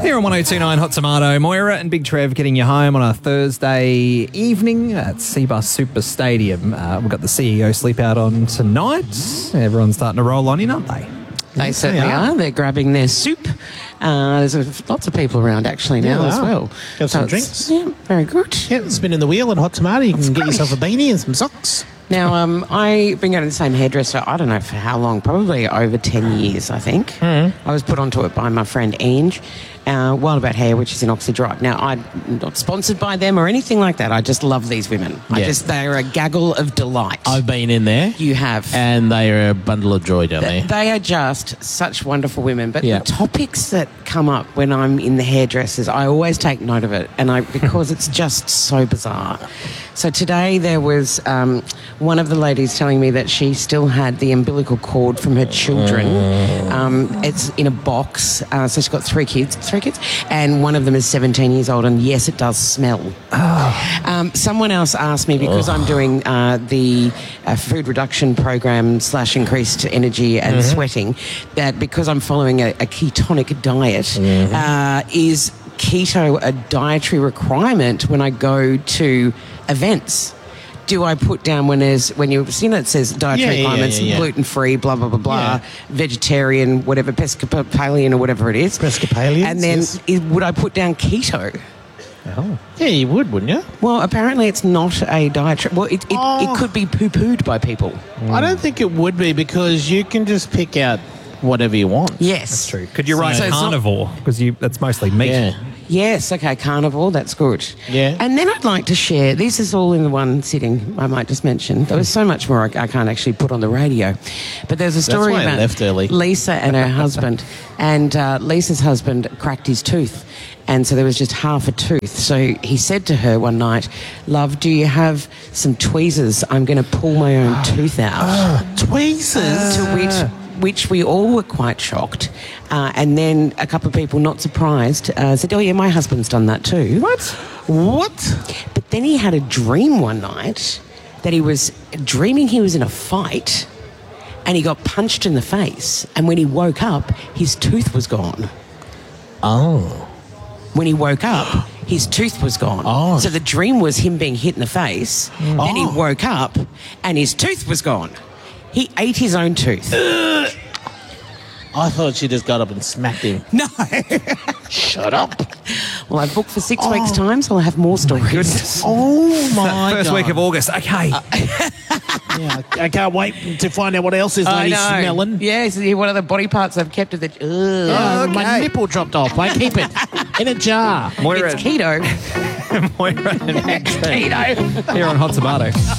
Here on 1029 Hot Tomato, Moira and Big Trev getting you home on a Thursday evening at Seabus Super Stadium. We've got the CEO sleep out on tonight. Everyone's starting to roll on in, aren't they? They certainly are. They're grabbing their soup. There's lots of people around actually now as well. Got some drinks. Yeah, very good. Yeah, spinning the wheel at Hot Tomato. You can get yourself a beanie and some socks. Now, I've been going to the same hairdresser, I don't know for how long, probably over 10 years, I think. I was put onto it by my friend Ange, Wild About Hair, which is in Oxley Drive. Now, I'm not sponsored by them or anything like that. I just love these women. Yeah. They're a gaggle of delight. I've been in there. You have. And they are a bundle of joy, don't they? They are just such wonderful women. But Yeah. the topics that come up when I'm in the hairdressers, I always take note of it, because it's just so bizarre. So today there was one of the ladies telling me that she still had the umbilical cord from her children. It's in a box. So she's got three kids, and one of them is 17 years old, and yes, it does smell. Someone else asked me, because I'm doing the food reduction program / increased energy and sweating, that because I'm following a ketonic diet, is keto a dietary requirement when I go to events? Do I put down when you've seen it says dietary requirements, gluten-free, blah, blah, blah, blah, vegetarian, whatever, Pescopalian or whatever it is. Pescopalians, and then would I put down keto? Oh. Yeah, you would, wouldn't you? Well, apparently it's not a dietary... Well, it could be poo-pooed by people. I don't think it would be, because you can just pick out whatever you want. Yes. That's true. Could you write So it's carnivore? Because that's mostly meat. Yeah. Yes, okay, carnivore, that's good. Yeah. And then I'd like to share, this is all in the one sitting, I might just mention. There was so much more I can't actually put on the radio. But there's a story why I about left early. Lisa and her husband. And Lisa's husband cracked his tooth. And so there was just half a tooth. So he said to her one night, "Love, do you have some tweezers? I'm going to pull my own tooth out." Tweezers? To which we all were quite shocked. And then a couple of people, not surprised, said, "Oh, yeah, my husband's done that too." What? But then he had a dream one night that he was dreaming he was in a fight and he got punched in the face. And when he woke up, his tooth was gone. Oh. When he woke up, his tooth was gone. Oh. So the dream was him being hit in the face. Then he woke up and his tooth was gone. He ate his own tooth. I thought she just got up and smacked him. No. Shut up. Well, I've booked for 6 weeks' time, so I'll have more stories. Goodness. Oh, my First God. week of August. Okay. Yeah, I can't wait to find out what else this lady's smelling. Yes, one of the body parts I've kept at the... Oh, my nipple dropped off. I keep it in a jar. Moira, It's keto. Moira and Big Trev Keto. here on Hot Tomato.